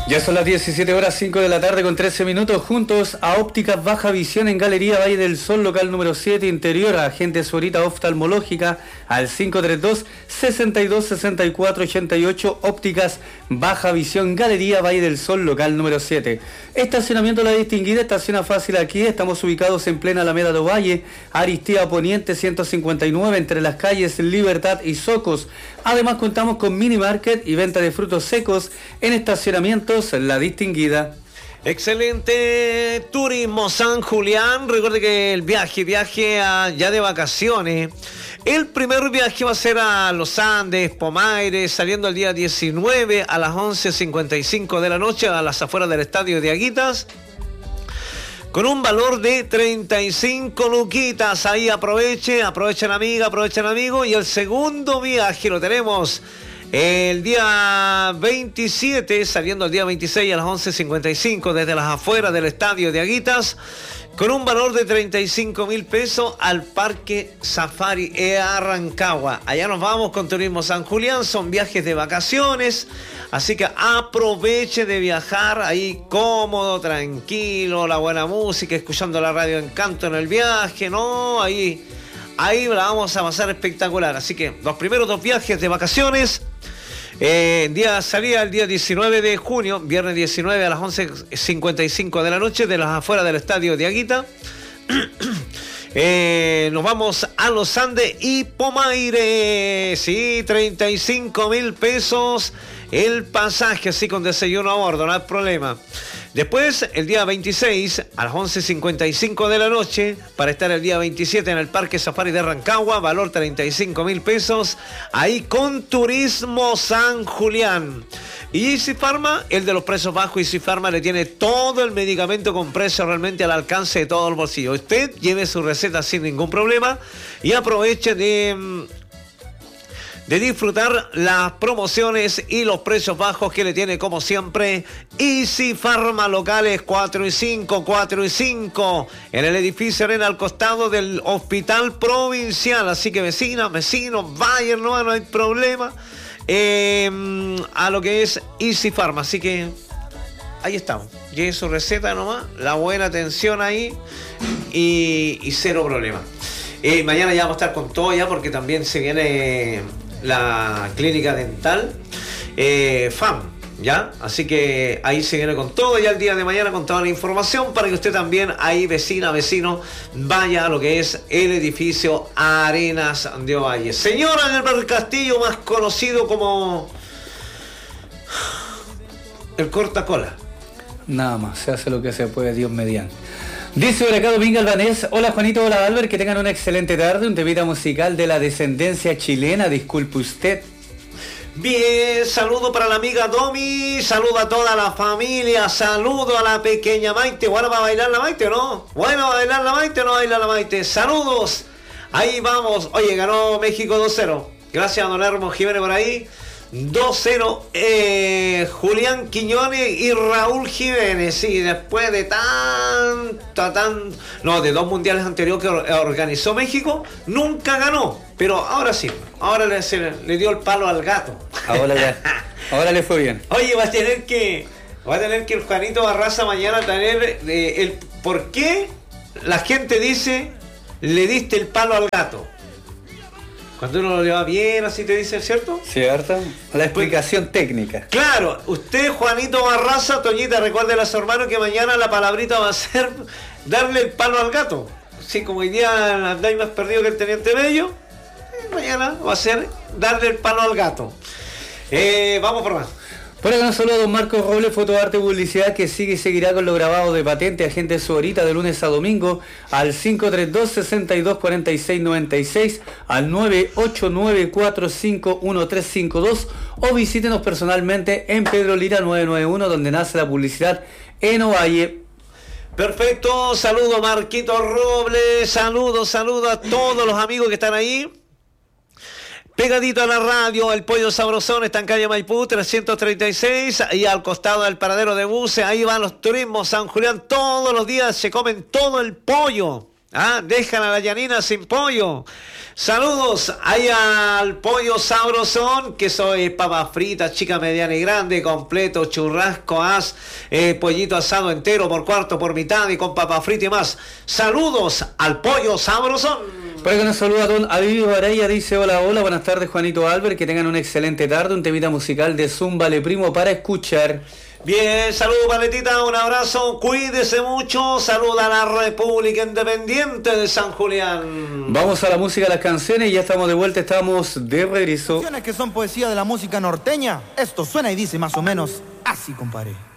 Ya son las 17 horas 5 de la tarde con 13 minutos, juntos a Ópticas Baja Visión en Galería Valle del Sol, local número 7, interior, a Agente Suerita Oftalmológica, al 532-626488, Ópticas Baja Visión, Galería Valle del Sol, local número 7. Estacionamiento La Distinguida, estaciona fácil aquí, estamos ubicados en plena Alameda do Valle, Aristía Poniente 159, entre las calles Libertad y Socos. Además contamos con mini market y venta de frutos secos en estacionamientos La Distinguida. Excelente Turismo San Julián. Recuerde que el viaje ya de vacaciones. El primer viaje va a ser a Los Andes, Pomaire, saliendo el día 19 a las 11:55 de la noche a las afueras del estadio de Aguitas, con un valor de 35 luquitas. Ahí aprovechen amiga, aprovechen amigo. Y el segundo viaje lo tenemos el día 27, saliendo el día 26 a las 11:55 desde las afueras del estadio de Aguitas, con un valor de 35.000 pesos al Parque Safari Rancagua. Allá nos vamos con Turismo San Julián, son viajes de vacaciones, así que aproveche de viajar ahí cómodo, tranquilo, la buena música, escuchando la radio Encanto en el viaje, ¿no? Ahí la vamos a pasar espectacular. Así que los primeros dos viajes de vacaciones, salida el día 19 de junio, viernes 19 a las 11:55 de la noche, de las afueras del estadio de Aguita. Nos vamos a Los Andes y Pomaire. Sí, 35.000 pesos el pasaje, así con desayuno a bordo, no hay problema. Después, el día 26, a las 11:55 de la noche, para estar el día 27 en el Parque Safari de Rancagua, valor 35.000 pesos, ahí con Turismo San Julián. Y Easy Pharma, el de los precios bajos, Easy Pharma le tiene todo el medicamento con precio realmente al alcance de todo el bolsillo. Usted lleve su receta sin ningún problema y aproveche de disfrutar las promociones y los precios bajos que le tiene, como siempre, Easy Pharma, locales 4 y 5, en el edificio Arena, al costado del Hospital Provincial. Así que vecinos, vayan, no hay problema, a lo que es Easy Pharma. Así que ahí estamos, lleve su receta nomás, la buena atención ahí y cero problema. Mañana ya vamos a estar con todo ya, porque también se viene la clínica dental FAM, ¿ya? Así que ahí se viene con todo ya el día de mañana, con toda la información, para que usted también ahí, vecino, vaya a lo que es el edificio Arenas de Ovalle. Señor Ángel Castillo, más conocido como el cortacola. Nada más, se hace lo que se puede, Dios mediante. Dice Huracán Domingo Albanés: hola Juanito, hola Albert, que tengan una excelente tarde, un temita musical de la descendencia chilena, disculpe usted. Bien, saludo para la amiga Domi, saludo a toda la familia, saludo a la pequeña Maite. Bueno, ¿va a bailar la Maite o no? Bueno, ¿va a bailar la Maite o no baila la Maite? Saludos, ahí vamos. Oye, ganó México 2-0, gracias a don Hermo Jiménez por ahí. 2-0, Julián Quiñones y Raúl Jiménez. Sí, después de de dos mundiales anteriores que organizó México, nunca ganó, pero ahora sí, ahora le dio el palo al gato. Ahora le fue bien. Oye, va a tener que el Juanito Barraza mañana tener el por qué la gente dice le diste el palo al gato. Cuando uno le va bien, así te dice, ¿cierto? Cierto. La explicación técnica. Claro, usted, Juanito Barraza, Toñita, recuérdele a su hermano que mañana la palabrita va a ser darle el palo al gato. Sí, como hoy día andáis más perdido que el Teniente Bello, mañana va a ser darle el palo al gato. Vamos por más. Por acá un saludo a don Marcos Robles, Fotoarte Publicidad, que sigue y seguirá con los grabados de patente. Agente su horita de lunes a domingo al 532-624696, al 989451352, o visítenos personalmente en Pedro Lira 991, donde nace la publicidad en Ovalle. Perfecto, saludo Marquito Robles, saludo a todos los amigos que están ahí. Pegadito a la radio, el Pollo Sabrosón está en calle Maipú 336, y al costado del paradero de buses, ahí van los Turismos San Julián. Todos los días se comen todo el pollo. Dejan a la Yanina sin pollo. Saludos ahí al pollo sabrosón, que soy papa frita, chica, mediana y grande, completo, churrasco, pollito asado entero por cuarto, por mitad y con papa frita y más. Saludos al pollo sabrosón. Por acá nos saluda don Avivo Araya, dice hola, buenas tardes Juanito Albert, que tengan una excelente tarde, un temita musical de Zúmbale Primo para escuchar. Bien, saludos Paletita, un abrazo, cuídese mucho, saluda a la República Independiente de San Julián. Vamos a la música, a las canciones, ya estamos de vuelta, estamos de regreso. Canciones que son poesía de la música norteña, esto suena y dice más o menos así, compadre.